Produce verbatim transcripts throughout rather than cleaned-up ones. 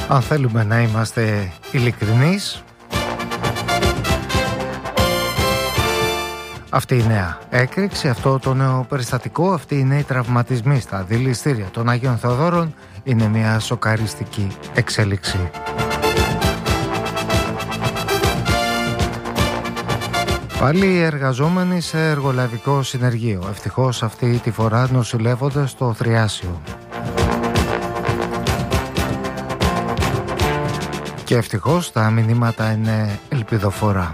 Αν θέλουμε να είμαστε ειλικρινείς, αυτή η νέα έκρηξη, αυτό το νέο περιστατικό, αυτοί οι νέοι τραυματισμοί στα δηληστήρια των Αγίων Θεοδόρων είναι μια σοκαριστική εξέλιξη. Πάλι οι εργαζόμενοι σε εργολαβικό συνεργείο, ευτυχώς αυτή τη φορά νοσηλεύονται στο Θριάσιο. Και ευτυχώς τα μηνύματα είναι ελπιδοφόρα.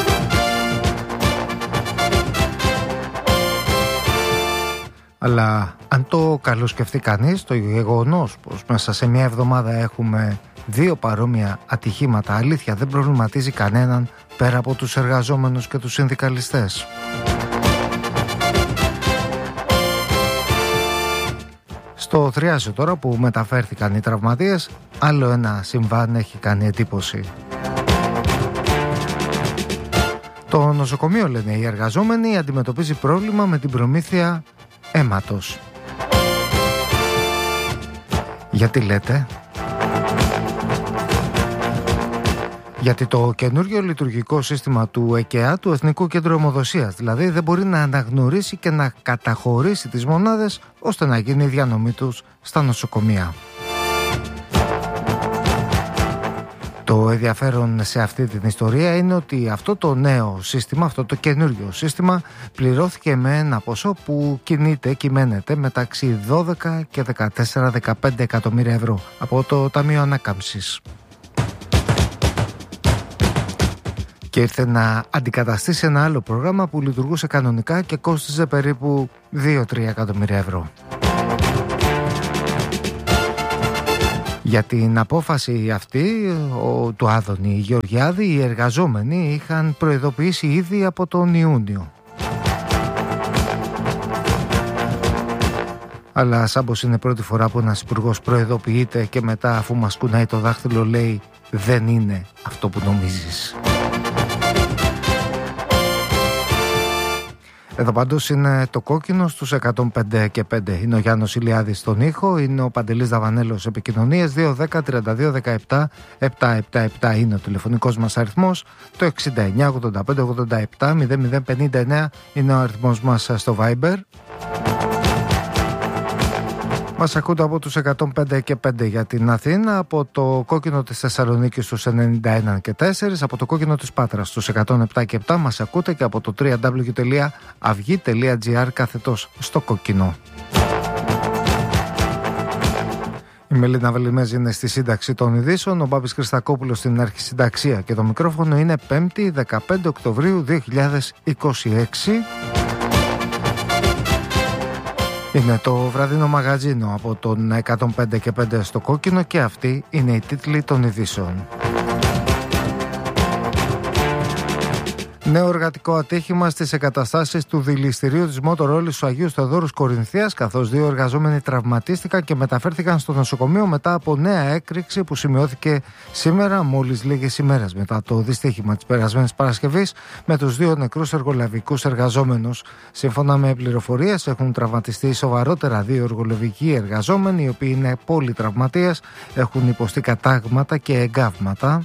Αλλά αν το καλοσκεφτεί κανείς, το γεγονός πως μέσα σε μια εβδομάδα έχουμε δύο παρόμοια ατυχήματα, αλήθεια δεν προβληματίζει κανέναν πέρα από τους εργαζόμενους και τους συνδικαλιστές. Στο Θριάσιο τώρα που μεταφέρθηκαν οι τραυματίες, άλλο ένα συμβάν έχει κάνει εντύπωση. Το νοσοκομείο, λένε οι εργαζόμενοι, αντιμετωπίζει πρόβλημα με την προμήθεια αίματος. Γιατί λέτε? Γιατί το καινούργιο λειτουργικό σύστημα του ΕΚΕΑ, του Εθνικού Κέντρου Αιμοδοσίας, δηλαδή δεν μπορεί να αναγνωρίσει και να καταχωρήσει τις μονάδες ώστε να γίνει η διανομή τους στα νοσοκομεία. Το ενδιαφέρον σε αυτή την ιστορία είναι ότι αυτό το νέο σύστημα, αυτό το καινούργιο σύστημα πληρώθηκε με ένα ποσό που κινείται, κυμαίνεται μεταξύ δώδεκα και δεκατέσσερα με δεκαπέντε εκατομμύρια ευρώ από το Ταμείο Ανάκαμψης. Και ήρθε να αντικαταστήσει ένα άλλο πρόγραμμα που λειτουργούσε κανονικά και κόστιζε περίπου δύο με τρία εκατομμύρια ευρώ. Για την απόφαση αυτή ο, του Άδωνη Γεωργιάδη, οι εργαζόμενοι είχαν προειδοποιήσει ήδη από τον Ιούνιο. Αλλά σαν πως είναι πρώτη φορά που ένας υπουργός προειδοποιείται και μετά, αφού μας κουνάει το δάχτυλο, λέει δεν είναι αυτό που νομίζεις. Εδώ πάντως είναι το κόκκινο στους εκατόν πέντε και πέντε. Είναι ο Γιάννος Ηλιάδης στον ήχο, είναι ο Παντελής Δαβανέλος επικοινωνίες. Δύο δέκα τριάντα δύο δεκαεπτά επτακόσια εβδομήντα επτά είναι ο τηλεφωνικός μας αριθμός. Το εξήντα εννιά ογδόντα πέντε ογδόντα επτά μηδέν μηδέν πενήντα εννέα είναι ο αριθμός μας στο Viber. Μας ακούτε από τους εκατόν πέντε και πέντε για την Αθήνα, από το κόκκινο της Θεσσαλονίκης στους ενενήντα ένα και τέσσερα, από το κόκκινο της Πάτρας στους εκατόν επτά και επτά μας ακούτε και από το double-u double-u double-u τελεία αυγή τελεία τζι άρ κάθετος στο κόκκινο. Η Μελίνα Βελιμέζη είναι στη σύνταξη των ειδήσεων, ο Μπάμπης Χριστακόπουλος στην αρχισυνταξία και το μικρόφωνο είναι πέμπτη δεκαπέντε Οκτωβρίου δύο χιλιάδες είκοσι έξι. Είναι το βραδινό μαγαζίνο από τον εκατόν πέντε και πέντε στο κόκκινο και αυτοί είναι οι τίτλοι των ειδήσεων. Νέο εργατικό ατύχημα στις εγκαταστάσεις του δηληστηρίου της Μότορολης του Αγίου Θεοδόρους Κορινθίας, καθώς δύο εργαζόμενοι τραυματίστηκαν και μεταφέρθηκαν στο νοσοκομείο μετά από νέα έκρηξη που σημειώθηκε σήμερα, μόλις λίγες ημέρες μετά το δυστύχημα της περασμένης Παρασκευής, με τους δύο νεκρούς εργολαβικούς εργαζόμενους. Σύμφωνα με πληροφορίες, έχουν τραυματιστεί σοβαρότερα δύο εργολαβικοί εργαζόμενοι, οι οποίοι είναι πολυτραυματίες, έχουν υποστεί κατάγματα και εγκάβματα.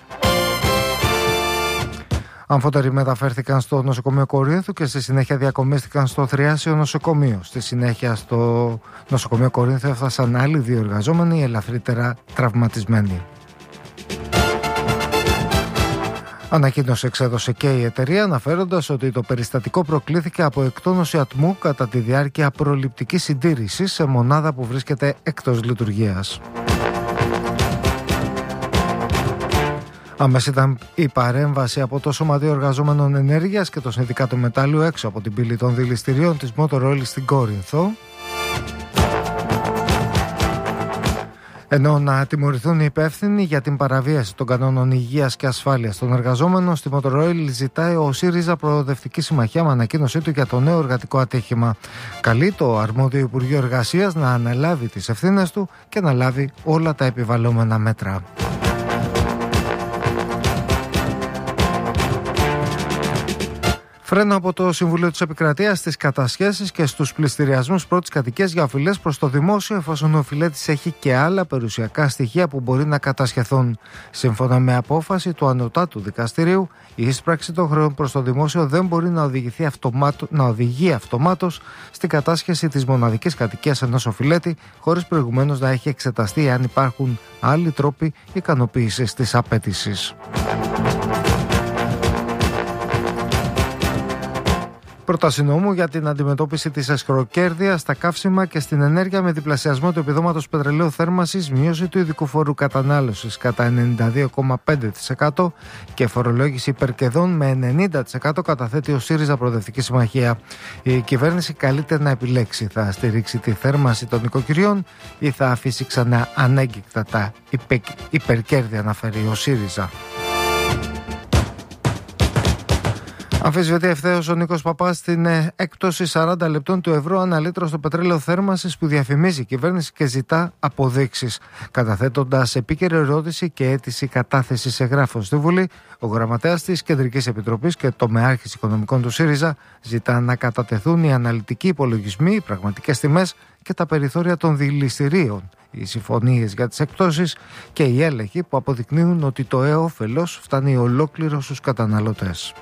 Αμφότεροι μεταφέρθηκαν στο νοσοκομείο Κορίνθου και στη συνέχεια διακομίστηκαν στο Θριάσιο νοσοκομείο. Στη συνέχεια στο νοσοκομείο Κορίνθου έφτασαν άλλοι δύο εργαζόμενοι ελαφρύτερα τραυματισμένοι. Ανακοίνωση εξέδωσε και η εταιρεία, αναφέροντας ότι το περιστατικό προκλήθηκε από εκτόνωση ατμού κατά τη διάρκεια προληπτικής συντήρησης σε μονάδα που βρίσκεται εκτός λειτουργίας. Άμεσα ήταν η παρέμβαση από το Σωματείο Εργαζόμενων Ενέργειας και το Συνδικάτο Μετάλλου έξω από την πύλη των δηληστηρίων της Μότορολης στην Κόρινθο. Ενώ να τιμωρηθούν οι υπεύθυνοι για την παραβίαση των κανόνων υγείας και ασφάλειας των εργαζόμενων, στη Μότορολη ζητάει ο ΣΥΡΙΖΑ Προοδευτική Συμμαχία με ανακοίνωσή του για το νέο εργατικό ατύχημα. Καλεί το αρμόδιο Υπουργείο Εργασίας να αναλάβει τις ευθύνες του και να λάβει όλα τα επιβαλλόμενα μέτρα. Φρένο από το Συμβουλίο της Επικρατείας στις κατασχέσεις και στους πληστηριασμούς πρώτης κατοικίας για οφειλές προς το δημόσιο, εφόσον ο οφειλέτης έχει και άλλα περιουσιακά στοιχεία που μπορεί να κατασχεθούν. Σύμφωνα με απόφαση του Ανωτάτου Δικαστηρίου, η εισπράξη των χρεών προς το δημόσιο δεν μπορεί να, οδηγηθεί αυτομάτω, να οδηγεί αυτομάτως στην κατάσχεση της μοναδικής κατοικίας ενός οφειλέτη, χωρίς προηγουμένως να έχει εξεταστεί αν υπάρχουν άλλοι τρόποι ικανοποίησης της απέτησης. Πρόταση νόμου για την αντιμετώπιση της εσχροκέρδειας στα καύσιμα και στην ενέργεια με διπλασιασμό του επιδόματος πετρελαίου θέρμανσης, μείωση του ειδικού φόρου κατανάλωσης κατά ενενήντα δύο κόμμα πέντε τοις εκατό και φορολόγηση υπερκερδών με ενενήντα τοις εκατό καταθέτει ο ΣΥΡΙΖΑ Προοδευτική Συμμαχία. Η κυβέρνηση καλείται να επιλέξει: θα στηρίξει τη θέρμανση των νοικοκυριών ή θα αφήσει ξανά ανέγκυκτα τα υπερκέρδη, αναφέρει ο ΣΥΡΙΖΑ. Αμφισβητεί ευθέως ο Νίκος Παπάς στην έκπτωση σαράντα λεπτών του ευρώ ανά λίτρο στο πετρέλαιο θέρμανσης που διαφημίζει η κυβέρνηση και ζητά αποδείξεις. Καταθέτοντας επίκαιρη ερώτηση και αίτηση κατάθεσης εγγράφων στη Βουλή, ο γραμματέας της Κεντρικής Επιτροπής και τομεάρχης οικονομικών του ΣΥΡΙΖΑ ζητά να κατατεθούν οι αναλυτικοί υπολογισμοί, οι πραγματικές τιμές και τα περιθώρια των δηληστηρίων, οι συμφωνίες για τις εκπτώσεις και οι έλεγχοι που αποδεικνύουν ότι το έοφελος φτάνει ολόκληρο στους καταναλωτές.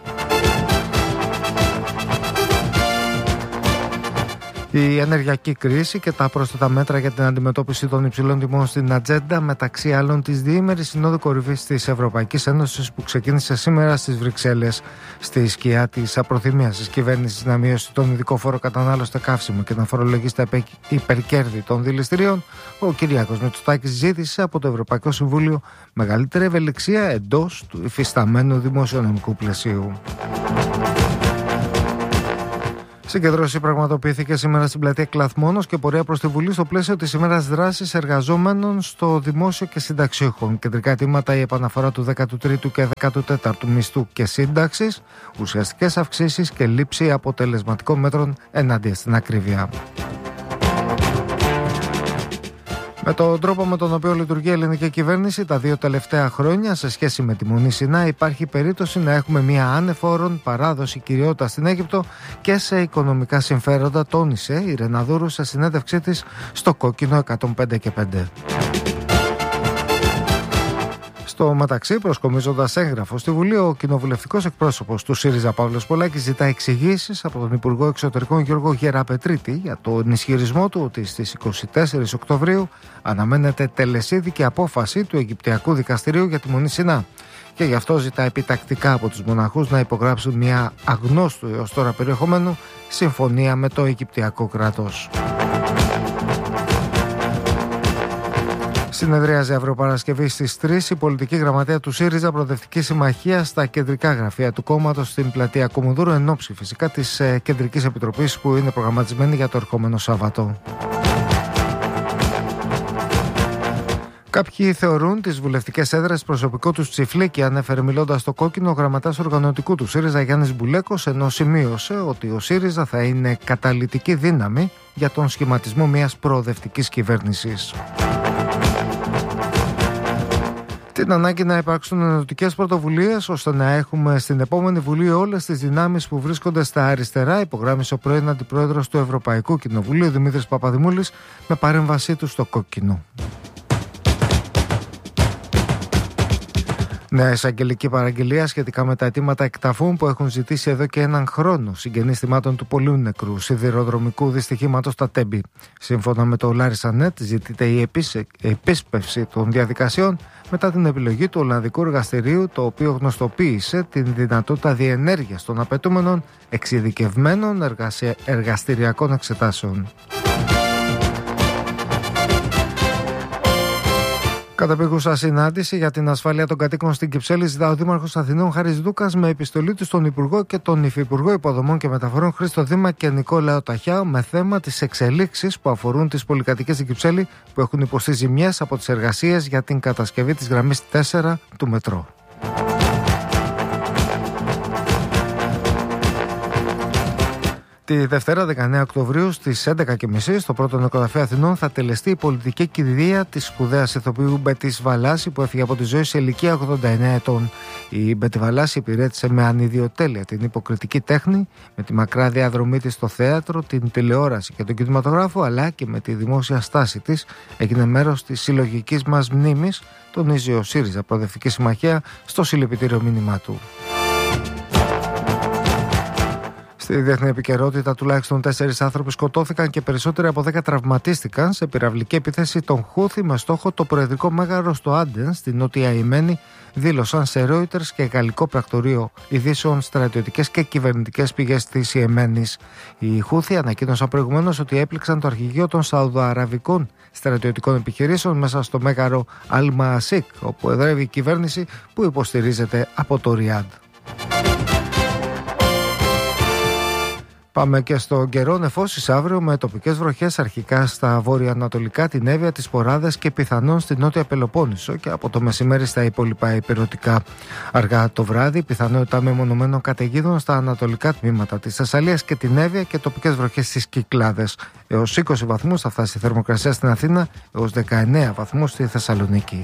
Η ενεργειακή κρίση και τα πρόσθετα μέτρα για την αντιμετώπιση των υψηλών τιμών στην ατζέντα, μεταξύ άλλων της διήμερης Συνόδου Κορυφής της Ευρωπαϊκής Ένωσης που ξεκίνησε σήμερα στις Βρυξέλλες. Στη σκιά της απροθυμίας της κυβέρνησης να μειώσει τον ειδικό φόρο κατανάλωση στα καύσιμα και να φορολογήσει τα υπερκέρδη των δηληστηρίων, ο Κυριάκος Μητσοτάκης ζήτησε από το Ευρωπαϊκό Συμβούλιο μεγαλύτερη ευελιξία εντός του υφισταμένου δημοσιονομικού πλαισίου. Συγκεντρώση πραγματοποιήθηκε σήμερα στην πλατεία Κλαθμόνος και πορεία προς τη Βουλή στο πλαίσιο της ημέρας δράσης εργαζόμενων στο δημόσιο και συνταξιούχων. Κεντρικά αιτήματα: η επαναφορά του δέκατου τρίτου και δέκατου τέταρτου μισθού και σύνταξης, ουσιαστικές αυξήσεις και λήψη αποτελεσματικών μέτρων ενάντια στην ακρίβεια. Με τον τρόπο με τον οποίο λειτουργεί η ελληνική κυβέρνηση τα δύο τελευταία χρόνια σε σχέση με τη Μονή Σινά, υπάρχει περίπτωση να έχουμε μια άνεφόρον παράδοση κυριότητα στην Αίγυπτο και σε οικονομικά συμφέροντα, τόνισε η Ρεναδούρου σε συνέντευξή της στο Κόκκινο εκατόν πέντε και πέντε. Στο μεταξύ, προσκομίζοντας έγγραφο στη Βουλή, ο κοινοβουλευτικός εκπρόσωπος του ΣΥΡΙΖΑ Παύλος Πολάκης ζητά εξηγήσεις από τον Υπουργό Εξωτερικών Γιώργο Γεραπετρίτη για τον ισχυρισμό του ότι στις είκοσι τέσσερις Οκτωβρίου αναμένεται τελεσίδικη απόφαση του Αιγυπτιακού Δικαστηρίου για τη Μονή Σινά. Και γι' αυτό ζητά επιτακτικά από τους μοναχούς να υπογράψουν μια αγνώστου έως τώρα περιεχομένου συμφωνία με το Αιγυπτιακό κράτος. Συνεδρίαζε αύριο Παρασκευή στις τρεις η πολιτική γραμματεία του ΣΥΡΙΖΑ Προοδευτική Συμμαχία στα κεντρικά γραφεία του κόμματος στην πλατεία Κομοδούρου, εν ώψη φυσικά της ε, Κεντρικής Επιτροπής που είναι προγραμματισμένη για το ερχόμενο Σάββατο. Κάποιοι θεωρούν τις βουλευτικές έδρες προσωπικό του Τσιφλίκη, ανέφερε μιλώντας στο Κόκκινο ο γραμματέας οργανωτικού του ΣΥΡΙΖΑ Γιάννης Μπουλέκος, ενώ σημείωσε ότι ο ΣΥΡΙΖΑ θα είναι καταλυτική δύναμη για τον σχηματισμό μιας προοδευτικής κυβέρνησης. Την ανάγκη να υπάρξουν ενωτικές πρωτοβουλίες ώστε να έχουμε στην επόμενη Βουλή όλες τις δυνάμεις που βρίσκονται στα αριστερά, υπογράμμισε ο πρώην Αντιπρόεδρος του Ευρωπαϊκού Κοινοβουλίου Δημήτρης Παπαδημούλης με παρέμβασή του στο Κόκκινο. Νέα εισαγγελική παραγγελία σχετικά με τα αιτήματα εκταφών που έχουν ζητήσει εδώ και έναν χρόνο συγγενείς θυμάτων του πολύ νεκρού σιδηροδρομικού δυστυχήματος στα Τέμπη. Σύμφωνα με το Λάρισανέτ, ζητείται η επίσπευση των διαδικασιών μετά την επιλογή του Ολλανδικού Εργαστηρίου, το οποίο γνωστοποίησε την δυνατότητα διενέργειας των απαιτούμενων εξειδικευμένων εργαστηριακών εξετάσεων. Καταπήγουσα συνάντηση για την ασφάλεια των κατοίκων στην Κυψέλη ζητά ο Δήμαρχος Αθηνών Χάρης Δούκας με επιστολή του στον Υπουργό και τον Υφυπουργό Υποδομών και Μεταφορών Χρήστο Δήμα και Νικόλαο Ταχιά με θέμα τις εξελίξεις που αφορούν τις πολυκατοικίες στην Κυψέλη που έχουν υποστεί ζημιές από τις εργασίες για την κατασκευή της γραμμής τέσσερα του μετρό. Τη Δευτέρα δεκαεννέα Οκτωβρίου στις έντεκα και μισή στο πρώτο νεκροταφείο Αθηνών θα τελεστεί η πολιτική κηδεία της σπουδαίας ηθοποιού Μπέτη Βαλάση, που έφυγε από τη ζωή σε ηλικία ογδόντα εννέα ετών. Η Μπέτη Βαλάση υπηρέτησε με ανιδιοτέλεια την υποκριτική τέχνη, με τη μακρά διαδρομή της στο θέατρο, την τηλεόραση και τον κινηματογράφο, αλλά και με τη δημόσια στάση της. Έγινε μέρος της συλλογικής μας μνήμης, τονίζει ο ΣΥΡΙΖΑ Προοδευτική Συμμαχία στο συλληπιτήριο μήνυμά του. Στη διεθνή επικαιρότητα, τουλάχιστον τέσσερις άνθρωποι σκοτώθηκαν και περισσότεροι από δέκα τραυματίστηκαν σε πυραυλική επίθεση των Χούθη με στόχο το προεδρικό μέγαρο στο Άντεν, στη Νότια Ιεμένη, δήλωσαν σε Reuters και γαλλικό πρακτορείο ειδήσεων στρατιωτικές και κυβερνητικές πηγές της Ιεμένης. Οι Χούθη ανακοίνωσαν προηγουμένως ότι έπληξαν το αρχηγείο των Σαουδοαραβικών στρατιωτικών επιχειρήσεων μέσα στο μέγαρο Αλ-Μασίκ, όπου εδρεύει η κυβέρνηση που υποστηρίζεται από το Ριάντ. Πάμε και στον καιρό. Νεφώσεις αύριο με τοπικές βροχές αρχικά στα βόρεια-ανατολικά, την Εύβοια, τις Ποράδες και πιθανόν στην νότια Πελοπόννησο, και από το μεσημέρι στα υπόλοιπα υπηρετικά. Αργά το βράδυ, πιθανότητα μεμονωμένων καταιγίδων στα ανατολικά τμήματα της Θεσσαλίας και την Εύβοια και τοπικές βροχές στις Κυκλάδες. Έως είκοσι βαθμούς θα φτάσει η θερμοκρασία στην Αθήνα, έως δεκαεννέα βαθμούς στη Θεσσαλονίκη.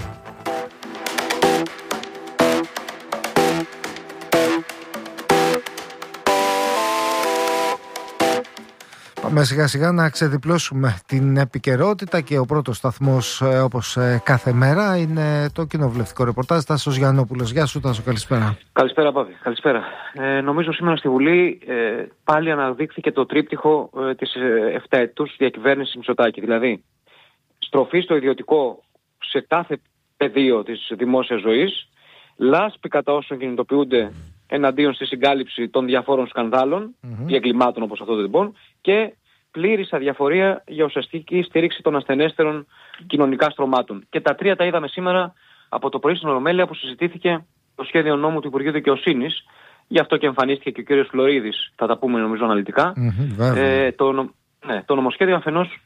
Πάμε σιγά σιγά να ξεδιπλώσουμε την επικαιρότητα και ο πρώτος σταθμός, όπως κάθε μέρα, είναι το κοινοβουλευτικό ρεπορτάζ. Τάσος Γιαννόπουλος. Γεια σου Τάσο, καλησπέρα. Καλησπέρα Παύλη, καλησπέρα. Ε, νομίζω σήμερα στη Βουλή ε, πάλι αναδείχθηκε το τρίπτυχο ε, της ε, εφταετούς διακυβέρνησης Μητσοτάκη. Δηλαδή στροφή στο ιδιωτικό σε κάθε πεδίο της δημόσιας ζωής, λάσπη κατά όσων κινητοποιούνται εναντίον στη συγκάλυψη των διαφόρων σκανδάλων mm-hmm. ή εγκλημάτων όπως αυτό το λοιπόν, και πλήρης αδιαφορία για ουσιαστική στήριξη των ασθενέστερων κοινωνικά στρωμάτων. Και τα τρία τα είδαμε σήμερα από το πρωί στην Ολομέλεια, που συζητήθηκε το σχέδιο νόμου του Υπουργείου Δικαιοσύνης. Γι' αυτό και εμφανίστηκε και ο κύριος Φλωρίδης, θα τα πούμε νομίζω αναλυτικά. Mm-hmm, ε, το, ναι, το νομοσχέδιο αφενός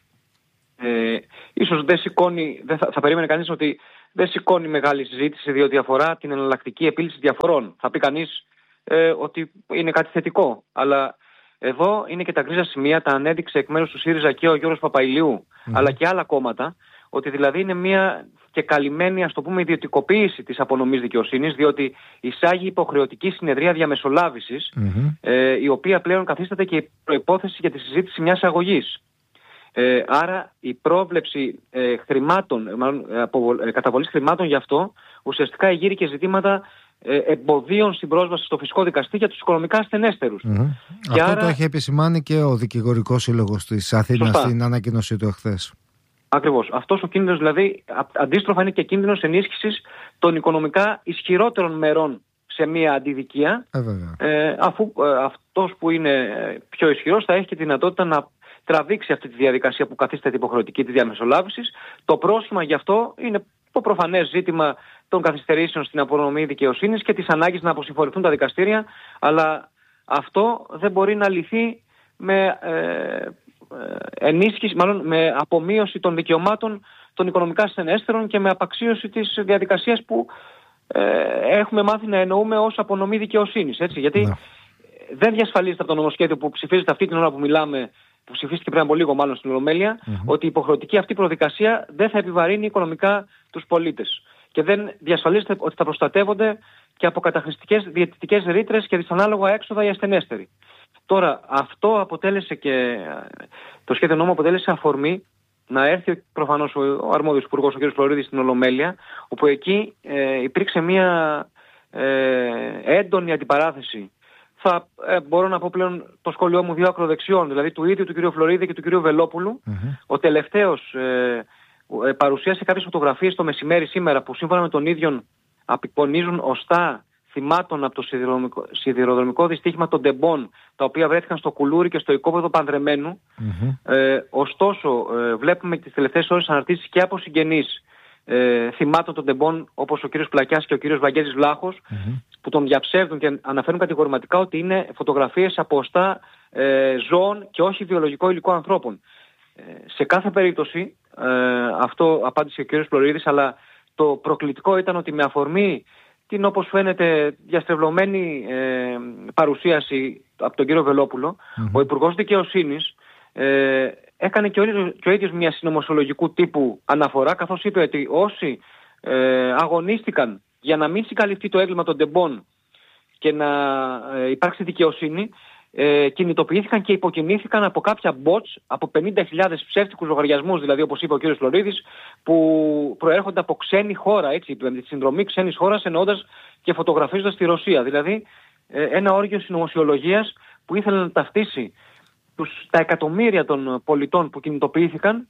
ε, ίσως δεν σηκώνει, δεν θα, θα περίμενε κανείς ότι δεν σηκώνει μεγάλη συζήτηση, διότι αφορά την εναλλακτική επίλυση διαφορών. Θα πει κανείς ε, ότι είναι κάτι θετικό, αλλά εδώ είναι και τα γκρίζα σημεία, τα ανέδειξε εκ μέρους του ΣΥΡΙΖΑ και ο Γιώργος Παπαϊλιού, mm. αλλά και άλλα κόμματα, ότι δηλαδή είναι μια και καλυμμένη, ας το πούμε, ιδιωτικοποίηση της απονομής δικαιοσύνης, διότι εισάγει υποχρεωτική συνεδρία διαμεσολάβησης, mm-hmm. ε, η οποία πλέον καθίσταται και η προϋπόθεση για τη συζήτηση μιας αγωγής. Ε, άρα η πρόβλεψη ε, χρημάτων, ε, από, ε, καταβολής χρημάτων γι' αυτό ουσιαστικά εγείρει και ζητήματα ε, εμποδίων στην πρόσβαση στο φυσικό δικαστή για τους οικονομικά ασθενέστερους. Mm-hmm. Αυτό άρα... το έχει επισημάνει και ο Δικηγορικός Σύλλογος της Αθήνας στην ανακοίνωσή του εχθές. Ακριβώς. Αυτός ο κίνδυνος, δηλαδή, αντίστροφα είναι και κίνδυνος ενίσχυσης των οικονομικά ισχυρότερων μερών σε μια αντιδικία, ε, ε, αφού ε, αυτός που είναι πιο ισχυρός θα έχει και τη δυνατότητα να τραβήξει αυτή τη διαδικασία που καθίσταται υποχρεωτική της διαμεσολάβησης. Το πρόσημα γι' αυτό είναι το προφανές ζήτημα των καθυστερήσεων στην απονομή δικαιοσύνης και της ανάγκης να αποσυμφορηθούν τα δικαστήρια, αλλά αυτό δεν μπορεί να λυθεί με ε, ενίσχυση, μάλλον με απομείωση των δικαιωμάτων των οικονομικά ασθενέστερων και με απαξίωση της διαδικασίας που ε, έχουμε μάθει να εννοούμε ως απονομή δικαιοσύνης. Έτσι, γιατί no. δεν διασφαλίζεται από το νομοσχέδιο που ψηφίζεται αυτή την ώρα που μιλάμε, που ψηφίστηκε πριν από λίγο μάλλον στην Ολομέλεια, mm-hmm. ότι η υποχρεωτική αυτή προδικασία δεν θα επιβαρύνει οικονομικά τους πολίτες. Και δεν διασφαλίζεται ότι θα προστατεύονται και από καταχρηστικές διαιτητικές ρήτρες και δυσανάλογα έξοδα οι ασθενέστεροι. Τώρα, αυτό αποτέλεσε και το σχέδιο νόμου αποτέλεσε αφορμή να έρθει προφανώς ο αρμόδιος υπουργός, ο κ. Φλωρίδης, στην Ολομέλεια, όπου εκεί ε, υπήρξε μια ε, έντονη αντιπαράθεση. Θα ε, μπορώ να πω πλέον το σχόλιο μου δύο ακροδεξιών, δηλαδή του ίδιου του κ. Φλωρίδη και του κ. Βελόπουλου. Mm-hmm. Ο τελευταίος ε, ε, παρουσίασε κάποιες φωτογραφίες το μεσημέρι σήμερα που σύμφωνα με τον ίδιο απεικονίζουν οστά θυμάτων από το σιδηροδρομικό, σιδηροδρομικό δυστύχημα των Ντεμπών, τα οποία βρέθηκαν στο Κουλούρι και στο οικόπεδο Πανδρεμένου. Mm-hmm. Ε, ωστόσο, ε, βλέπουμε τις τελευταίες ώρες αναρτήσεις και από συγγενείς ε, θυμάτων των Ντεμπών, όπως ο κ. Πλακιάς και ο κ. Βαγγέλης Βλάχος, mm-hmm. που τον διαψεύδουν και αναφέρουν κατηγορηματικά ότι είναι φωτογραφίες από οστά ε, ζώων και όχι βιολογικό υλικό ανθρώπων. Ε, σε κάθε περίπτωση, ε, αυτό απάντησε ο κ. Φλωρίδης, αλλά το προκλητικό ήταν ότι με αφορμή την, όπως φαίνεται, διαστρεβλωμένη ε, παρουσίαση από τον κύριο Βελόπουλο, mm-hmm. ο Υπουργός Δικαιοσύνης ε, έκανε και ο, ίδιος, και ο ίδιος μια συνωμοσιολογικού τύπου αναφορά, καθώς είπε ότι όσοι ε, αγωνίστηκαν για να μην συγκαλυφθεί το έγκλημα των τεμπών και να ε, υπάρξει δικαιοσύνη, ε, κινητοποιήθηκαν και υποκινήθηκαν από κάποια bots, από πενήντα χιλιάδες ψεύτικους λογαριασμούς, δηλαδή όπως είπε ο κύριος Φλωρίδης, που προέρχονται από ξένη χώρα, έτσι, τη συνδρομή ξένης χώρας, εννοώντας και φωτογραφίζοντας τη Ρωσία. Δηλαδή ε, ένα όργιο συνωμοσιολογίας που ήθελε να ταυτίσει τους, τα εκατομμύρια των πολιτών που κινητοποιήθηκαν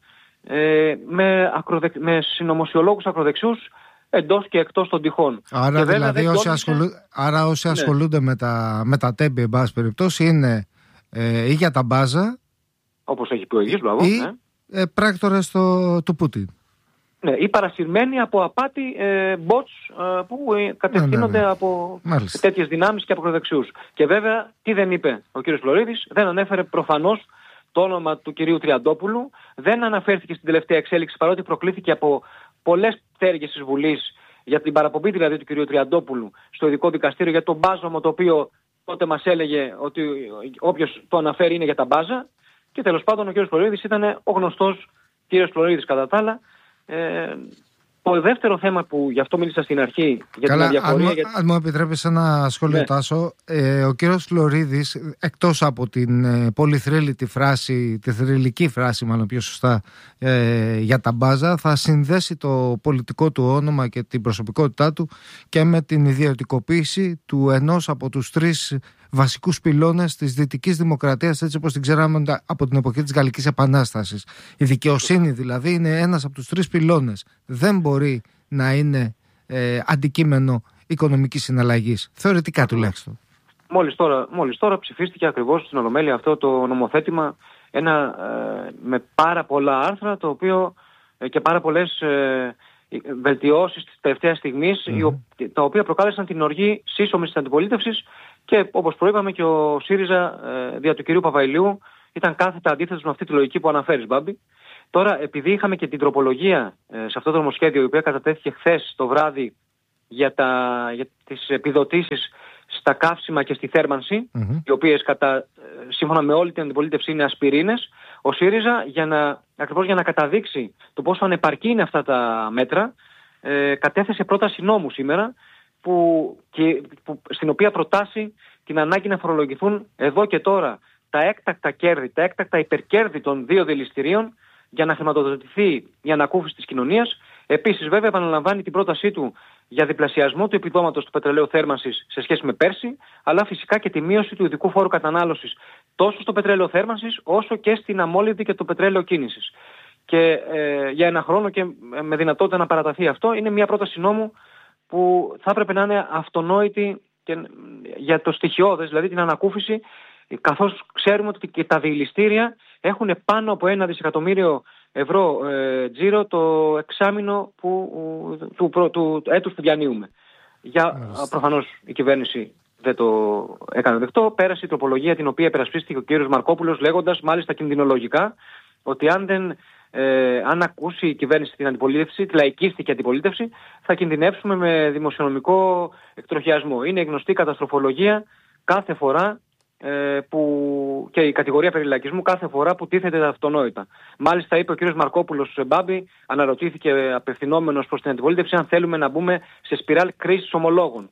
ε, με, ακροδεκ... με συνωμοσιολόγους ακροδεξιούς εντός και εκτός των τυχών. Άρα, δηλαδή, όσοι, ασχολού... Άρα όσοι ναι. ασχολούνται με τα, με τα τέμπη, εν πάση περιπτώσει, είναι ε, ή για τα μπάζα, όπως έχει πει ο ίδιος, μπράβο, ή ναι. ε, πράκτορες το, του Πούτιν. Ναι, ή παρασυρμένοι από απάτη ε, bots ε, που ε, κατευθύνονται ναι, ναι. από Μάλιστα. τέτοιες δυνάμεις και από ακροδεξιούς. Και βέβαια, τι δεν είπε ο κύριος Φλωρίδης, δεν ανέφερε προφανώς το όνομα του κυρίου Τριαντόπουλου, δεν αναφέρθηκε στην τελευταία εξέλιξη, παρότι προκλήθηκε από πολλές πτέρυγες της Βουλής για την παραπομπή δηλαδή του κυρίου Τριαντόπουλου στο ειδικό δικαστήριο για το μπάζωμα, το οποίο τότε μας έλεγε ότι όποιος το αναφέρει είναι για τα μπάζα. Και τέλος πάντων ο κύριος Φλωρίδης ήταν ο γνωστός κύριος Φλωρίδης κατά τα άλλα. Ε, το δεύτερο θέμα που γι' αυτό μίλησα στην αρχή για Καλά, την αδιαφορία... αν, για... αν μου επιτρέπεις ένα σχόλιο, ναι. Τάσο, ε, ο κύριος Φλωρίδης, εκτός από την ε, πολύ θρύλητη φράση, τη θρυλική φράση μάλλον πιο σωστά, ε, για τα μπάζα, θα συνδέσει το πολιτικό του όνομα και την προσωπικότητά του και με την ιδιωτικοποίηση του ενός από τους τρεις βασικούς πυλώνες της δυτικής δημοκρατίας, έτσι όπως την ξέραμε από την εποχή της Γαλλικής Επανάστασης. Η δικαιοσύνη δηλαδή είναι ένας από τους τρεις πυλώνες. Δεν μπορεί να είναι ε, αντικείμενο οικονομικής συναλλαγής, θεωρητικά τουλάχιστον. Μόλις τώρα, μόλις τώρα ψηφίστηκε ακριβώς στην Ολομέλεια αυτό το νομοθέτημα, ένα ε, με πάρα πολλά άρθρα, το οποίο ε, και πάρα πολλές ε, βελτιώσεις της τελευταίας στιγμής, mm-hmm. τα οποία προκάλεσαν την οργή σύσσωμης της αντιπολίτευσης. Και όπως προείπαμε και ο ΣΥΡΙΖΑ ε, δια του κυρίου Παπαϊλιού ήταν κάθετα αντίθετος με αυτή τη λογική που αναφέρεις, Μπάμπη. Τώρα, επειδή είχαμε και την τροπολογία ε, σε αυτό το νομοσχέδιο, η οποία κατατέθηκε χθες το βράδυ για, τα, για τις επιδοτήσεις στα καύσιμα και στη θέρμανση, mm-hmm. οι οποίες κατά, ε, σύμφωνα με όλη την αντιπολίτευση είναι ασπιρίνες, ο ΣΥΡΙΖΑ για να, ακριβώς για να καταδείξει το πόσο ανεπαρκή είναι αυτά τα μέτρα, ε, κατέθεσε πρόταση νόμου σήμερα, Που, και, που, στην οποία προτάσει την ανάγκη να φορολογηθούν εδώ και τώρα τα έκτακτα κέρδη, τα έκτακτα υπερκέρδη των δύο δηληστηρίων για να χρηματοδοτηθεί η ανακούφιση της κοινωνίας. Επίσης, βέβαια, επαναλαμβάνει την πρότασή του για διπλασιασμό του επιδόματος του πετρελαίου θέρμανσης σε σχέση με πέρσι, αλλά φυσικά και τη μείωση του ειδικού φόρου κατανάλωσης τόσο στο πετρέλαιο θέρμανσης όσο και στην αμόλυβδη και το πετρέλαιο κίνησης. Και ε, για ένα χρόνο και με δυνατότητα να παραταθεί αυτό, είναι μια πρόταση νόμου που θα έπρεπε να είναι αυτονόητη και για το στοιχειώδες, δηλαδή την ανακούφιση, καθώς ξέρουμε ότι και τα δηληστήρια έχουν πάνω από ένα δισεκατομμύριο ευρώ ε, τζίρο το εξάμηνο που, του, του, του έτους που διανύουμε. Για, προφανώς η κυβέρνηση δεν το έκανε δεκτό. Πέρασε η τροπολογία την οποία υπερασπίστηκε ο κύριος Μαρκόπουλος, λέγοντας μάλιστα κινδυνολογικά ότι αν δεν Ε, αν ακούσει η κυβέρνηση την αντιπολίτευση, τη λαϊκίστικη αντιπολίτευση, θα κινδυνεύσουμε με δημοσιονομικό εκτροχιασμό. Είναι γνωστή καταστροφολογία κάθε φορά ε, που, και η κατηγορία περί λαϊκισμού κάθε φορά που τίθεται τα αυτονόητα. Μάλιστα είπε ο κύριος Μαρκόπουλος Μπάμπη, αναρωτήθηκε απευθυνόμενος προς την αντιπολίτευση αν θέλουμε να μπούμε σε σπιράλ κρίσης ομολόγων.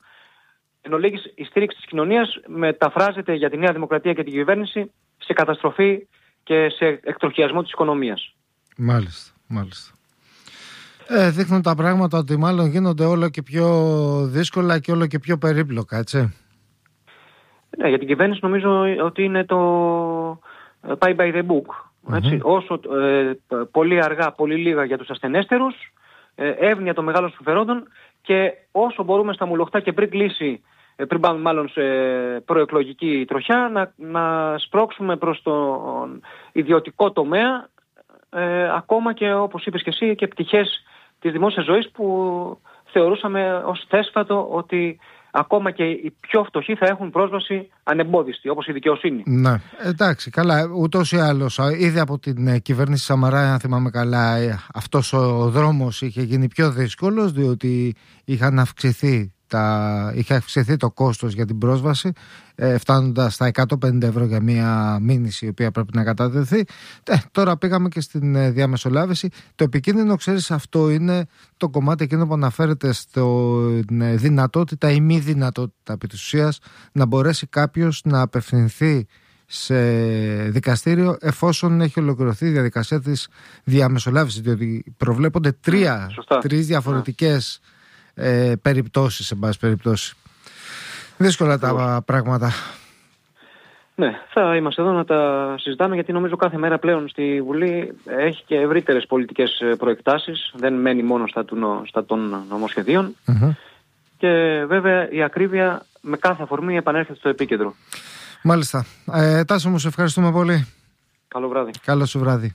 Εν ολίγης, η στήριξη της κοινωνίας μεταφράζεται για τη Νέα Δημοκρατία και την κυβέρνηση σε καταστροφή και σε εκτροχιασμό της οικονομίας. Μάλιστα, μάλιστα. Ε, δείχνουν τα πράγματα ότι μάλλον γίνονται όλο και πιο δύσκολα και όλο και πιο περίπλοκα, έτσι. Ναι, για την κυβέρνηση νομίζω ότι είναι το πάει by the book. Έτσι. Mm-hmm. Όσο ε, πολύ αργά, πολύ λίγα για τους ασθενέστερους, ε, εύνοια των μεγάλων συμφερόντων και όσο μπορούμε στα μουλοχτά και πριν κλείσει, ε, πριν πάμε μάλλον σε προεκλογική τροχιά, να, να σπρώξουμε προς τον ιδιωτικό τομέα, Ε, ακόμα και όπως είπες και εσύ και πτυχές της δημόσιας ζωής που θεωρούσαμε ως θέσφατο ότι ακόμα και οι πιο φτωχοί θα έχουν πρόσβαση ανεμπόδιστη, όπως η δικαιοσύνη. Ναι, εντάξει, καλά, ούτως ή άλλως ήδη από την κυβέρνηση Σαμαρά, αν θυμάμαι καλά, αυτός ο δρόμος είχε γίνει πιο δύσκολος, διότι είχαν αυξηθεί τα, είχε αυξηθεί το κόστος για την πρόσβαση, ε, φτάνοντας στα εκατόν πενήντα ευρώ για μια μήνυση η οποία πρέπει να κατατεθεί. Ε, τώρα πήγαμε και στην ε, διαμεσολάβηση. Το επικίνδυνο, ξέρεις, αυτό είναι το κομμάτι εκείνο που αναφέρεται στην ε, δυνατότητα ή μη δυνατότητα επί της ουσίας να μπορέσει κάποιος να απευθυνθεί σε δικαστήριο εφόσον έχει ολοκληρωθεί η διαδικασία της διαμεσολάβησης, διότι προβλέπονται τρία, τρεις διαφορετικές ε, περιπτώσεις, σε πάση περιπτώσει. Δύσκολα τα πράγματα. Ναι, θα είμαστε εδώ να τα συζητάμε, γιατί νομίζω κάθε μέρα πλέον στη Βουλή έχει και ευρύτερες πολιτικές προεκτάσεις, δεν μένει μόνο στα, του, στα των νομοσχεδίων mm-hmm. και βέβαια η ακρίβεια με κάθε αφορμή επανέρχεται στο επίκεντρο. Μάλιστα. Ε, Τάσο μου, σε ευχαριστούμε πολύ. Καλό βράδυ. Καλό σου βράδυ.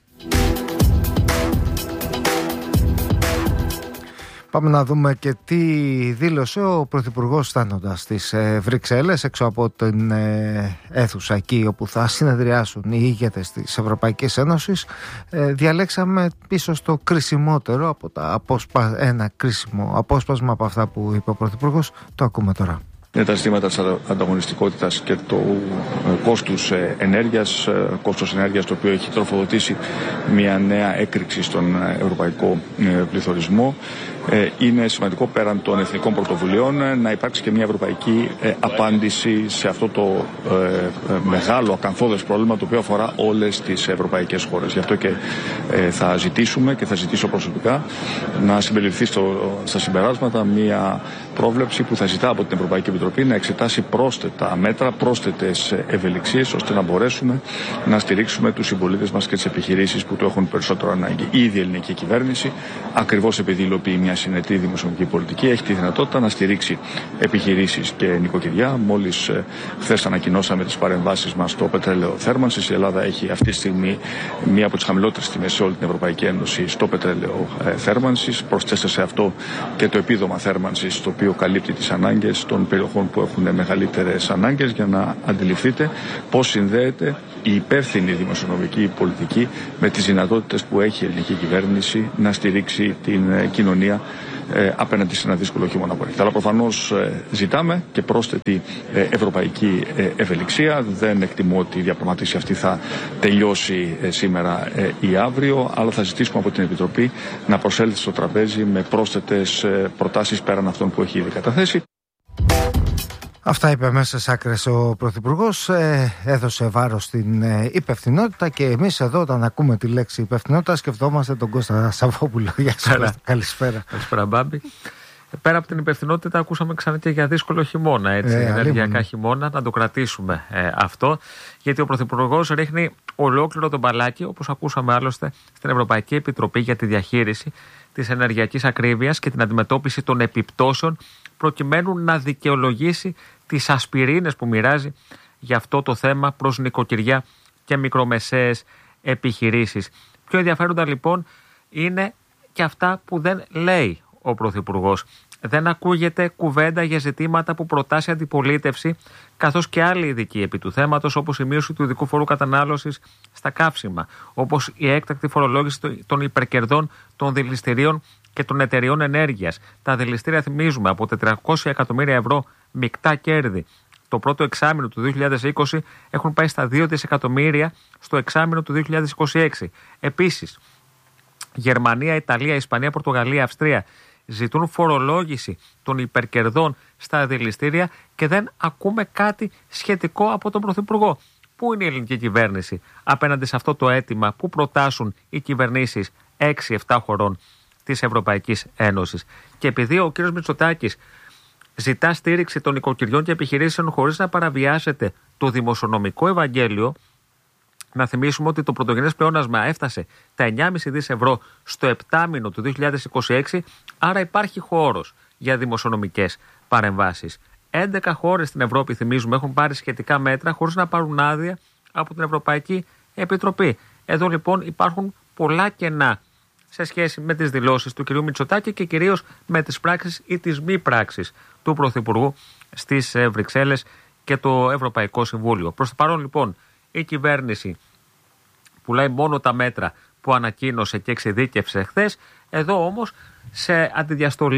Πάμε να δούμε και τι δήλωσε ο Πρωθυπουργός φτάνοντας στις ε, Βρυξέλλες, έξω από την ε, αίθουσα εκεί όπου θα συνεδριάσουν οι ηγέτες της Ευρωπαϊκής Ένωσης. Ε, διαλέξαμε ίσως το κρισιμότερο από τα απόσπα... ένα κρίσιμο απόσπασμα από αυτά που είπε ο Πρωθυπουργός. Το ακούμε τώρα. Είναι τα ζητήματα της ανταγωνιστικότητας και του κόστους ενέργειας, κόστος ενέργειας το οποίο έχει τροφοδοτήσει μια νέα έκρηξη στον ευρωπαϊκό πληθωρισμό. Είναι σημαντικό πέραν των εθνικών πρωτοβουλειών να υπάρξει και μια ευρωπαϊκή απάντηση σε αυτό το μεγάλο ακαθόδες πρόβλημα το οποίο αφορά όλες τις ευρωπαϊκές χώρες. Γι' αυτό και θα ζητήσουμε και θα ζητήσω προσωπικά να συμπεριληφθεί στο, στα συμπεράσματα μια πρόβλεψη που θα ζητά από την Ευρωπαϊκή Επιτροπή να εξετάσει πρόσθετα μέτρα, πρόσθετες ευελιξίες, ώστε να μπορέσουμε να στηρίξουμε τους συμπολίτες μας και τις επιχειρήσεις που το έχουν περισσότερο ανάγκη. Ήδη η ελληνική κυβέρνηση, ακριβώς επειδή υλοποιεί μια συνετή δημοσιονομική πολιτική, έχει τη δυνατότητα να στηρίξει επιχειρήσεις και νοικοκυριά. Μόλις χθες ανακοινώσαμε τις παρεμβάσεις μας στο πετρέλαιο θέρμανσης. Η Ελλάδα έχει αυτή τη στιγμή μία από τις χαμηλότερες τιμές σε όλη την Ευρωπαϊκή Ένωση στο πετρέλαιο θέρμανσης. Προσθέστε σε αυτό και το επίδομα θέρμανσης, το οποίο καλύπτει τις ανάγκες των περιοχών που έχουν μεγαλύτερες ανάγκες, για να αντιληφθείτε πώς συνδέεται η υπεύθυνη δημοσιονομική πολιτική με τις δυνατότητες που έχει η ελληνική κυβέρνηση να στηρίξει την κοινωνία ε, απέναντι σε ένα δύσκολο χειμώνα που έρχεται. Αλλά προφανώς ε, ζητάμε και πρόσθετη ε, ευρωπαϊκή ε, ευελιξία. Δεν εκτιμώ ότι η διαπραγμάτευση αυτή θα τελειώσει ε, σήμερα ε, ή αύριο, αλλά θα ζητήσουμε από την Επιτροπή να προσέλθει στο τραπέζι με πρόσθετες ε, προτάσεις πέραν αυτών που έχει ήδη καταθέσει. Αυτά είπε μέσα στις άκρες ο Πρωθυπουργός, ε, έδωσε βάρος στην ε, υπευθυνότητα, και εμείς εδώ όταν ακούμε τη λέξη υπευθυνότητα σκεφτόμαστε τον Κώστα Σαββόπουλο. Γεια σας, καλησπέρα. Καλησπέρα, Μπάμπη. Πέρα από την υπευθυνότητα ακούσαμε ξανά και για δύσκολο χειμώνα, έτσι, ε, ενεργειακά χειμώνα, να το κρατήσουμε ε, αυτό, γιατί ο Πρωθυπουργός ρίχνει ολόκληρο τον μπαλάκι, όπως ακούσαμε άλλωστε στην Ευρωπαϊκή Επιτροπή για τη διαχείριση της ενεργειακής ακρίβειας και την αντιμετώπιση των επιπτώσεων, προκειμένου να δικαιολογήσει τις ασπιρίνες που μοιράζει για αυτό το θέμα προς νοικοκυριά και μικρομεσαίες επιχειρήσεις. Πιο ενδιαφέροντα λοιπόν είναι και αυτά που δεν λέει ο Πρωθυπουργός. Δεν ακούγεται κουβέντα για ζητήματα που προτάσει αντιπολίτευση, καθώς και άλλοι ειδικοί επί του θέματος, όπως η μείωση του ειδικού φόρου κατανάλωσης στα καύσιμα, όπως η έκτακτη φορολόγηση των υπερκερδών των δηληστηρίων και των εταιριών ενέργειας. Τα δηληστήρια, θυμίζουμε, από τετρακόσια εκατομμύρια ευρώ μεικτά κέρδη το πρώτο εξάμηνο του δύο χιλιάδες είκοσι έχουν πάει στα δύο δισεκατομμύρια στο εξάμηνο του δύο χιλιάδες είκοσι έξι. Επίσης, Γερμανία, Ιταλία, Ισπανία, Πορτογαλία, Αυστρία ζητούν φορολόγηση των υπερκερδών στα δηληστήρια και δεν ακούμε κάτι σχετικό από τον Πρωθυπουργό. Πού είναι η ελληνική κυβέρνηση απέναντι σε αυτό το αίτημα που προτάσουν οι κυβερνήσεις έξι επτά χωρών της Ευρωπαϊκής Ένωσης? Και επειδή ο κ. Μητσοτάκης ζητά στήριξη των οικοκυριών και επιχειρήσεων χωρίς να παραβιάσετε το δημοσιονομικό Ευαγγέλιο, να θυμίσουμε ότι το πρωτογενές πλεόνασμα έφτασε τα εννιά κόμμα πέντε δισεκατομμύρια ευρώ στο επτάμηνο του δύο χιλιάδες είκοσι έξι, άρα υπάρχει χώρος για δημοσιονομικές παρεμβάσεις. έντεκα χώρες στην Ευρώπη, θυμίζουμε, έχουν πάρει σχετικά μέτρα χωρίς να πάρουν άδεια από την Ευρωπαϊκή Επιτροπή. Εδώ λοιπόν υπάρχουν πολλά κενά σε σχέση με τις δηλώσεις του κ. Μητσοτάκη και κυρίως με τις πράξεις ή τις μη πράξεις του Πρωθυπουργού στις Βρυξέλλες και το Ευρωπαϊκό Συμβούλιο. Προς το παρόν λοιπόν η κυβέρνηση πουλάει μόνο τα μέτρα που ανακοίνωσε και εξειδίκευσε χθες. Εδώ όμως σε αντιδιαστολή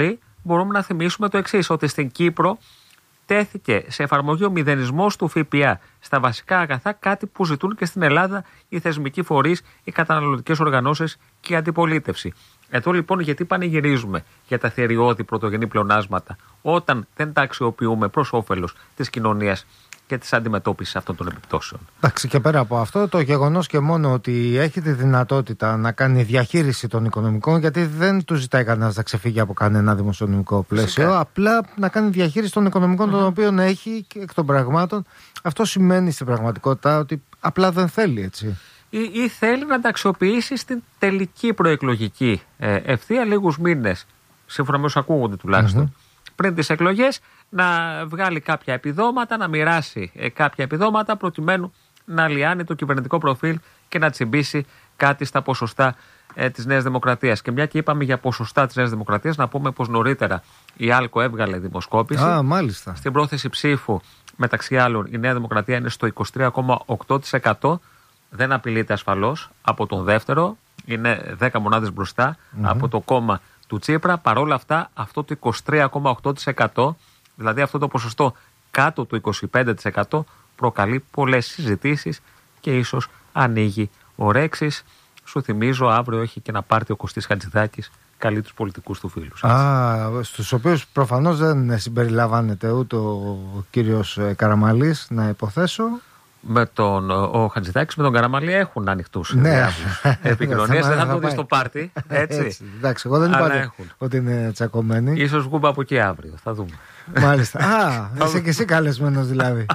μπορούμε να θυμίσουμε το εξής, ότι στην Κύπρο τέθηκε σε εφαρμογή ο μηδενισμός του ΦΠΑ στα βασικά αγαθά, κάτι που ζητούν και στην Ελλάδα οι θεσμικοί φορείς, οι καταναλωτικές οργανώσεις και η αντιπολίτευση. Εδώ λοιπόν γιατί πανηγυρίζουμε για τα θηριώδη πρωτογενή πλεονάσματα όταν δεν τα αξιοποιούμε προς όφελος της κοινωνίας και της αντιμετώπισης αυτών των επιπτώσεων. Εντάξει, και πέρα από αυτό, το γεγονός και μόνο ότι έχει τη δυνατότητα να κάνει διαχείριση των οικονομικών, γιατί δεν του ζητάει κανένας να ξεφύγει από κανένα δημοσιονομικό πλαίσιο, φυσικά, απλά να κάνει διαχείριση των οικονομικών mm-hmm. των οποίων έχει και εκ των πραγμάτων. Αυτό σημαίνει στην πραγματικότητα ότι απλά δεν θέλει, έτσι. Ή, ή θέλει να τα αξιοποιήσει στην τελική προεκλογική ε, ευθεία λίγους μήνες, σύμφωνα με όσους ακούγονται τουλάχιστον, mm-hmm. πριν τις εκλογές, να βγάλει κάποια επιδόματα, να μοιράσει ε, κάποια επιδόματα προκειμένου να λιάνει το κυβερνητικό προφίλ και να τσιμπήσει κάτι στα ποσοστά ε, της Νέας Δημοκρατίας. Και μια και είπαμε για ποσοστά της Νέας Δημοκρατίας, να πούμε πως νωρίτερα η Άλκο έβγαλε δημοσκόπηση. Α, μάλιστα. Στην πρόθεση ψήφου, μεταξύ άλλων, η Νέα Δημοκρατία είναι στο είκοσι τρία κόμμα οκτώ τοις εκατό. Δεν απειλείται ασφαλώς από τον δεύτερο, είναι δέκα μονάδες μπροστά mm-hmm. από το κόμμα του Τσίπρα. Παρόλα αυτά, αυτό το είκοσι τρία κόμμα οκτώ τοις εκατό, δηλαδή αυτό το ποσοστό κάτω του είκοσι πέντε τοις εκατό, προκαλεί πολλές συζητήσεις και ίσως ανοίγει ορέξεις. Σου θυμίζω, αύριο έχει και ένα πάρτι ο Κωστής Χατζηδάκης, καλεί τους πολιτικούς του φίλους. Α, στους οποίους προφανώς δεν συμπεριλαμβάνεται ούτε ο κύριος Καραμαλής, να υποθέσω. Με τον ο Χατζηδάκης, με τον Καραμαλή έχουν ανοιχτούς διάβλους επικοινωνίες. Δεν θα το δεις στο πάρτι, έτσι. έτσι. Εντάξει, εγώ δεν είπα ότι είναι τσακωμένοι. Ίσως βγούμε από εκεί αύριο, θα δούμε. Μάλιστα. Α, είσαι και εσύ καλεσμένος δηλαδή.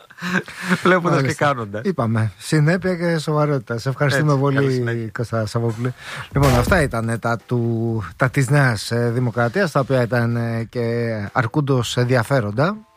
Βλέποντας και κάνοντας. Είπαμε, συνέπεια και σοβαρότητα. Σε ευχαριστούμε έτσι, πολύ, Κώστα Σαββόπουλε. Λοιπόν, αυτά ήταν τα, του, τα της Νέας Δημοκρατίας, τα οποία ήταν και αρκούντος ενδιαφέροντα.